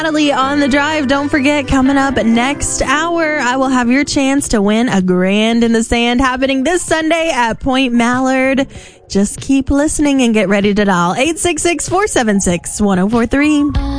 Natalie on the drive. Don't forget, coming up next hour, I will have your chance to win a Grand in the Sand happening this Sunday at Point Mallard. Just keep listening and get ready to dial 866-476-1043.